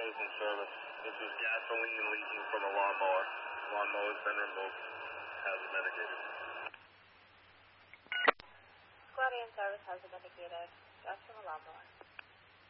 in service. This is gasoline leaking from a lawnmower. Lawnmower's been removed. Hazard mitigated. Squad in service, hazard mitigated. Gas from a lawnmower.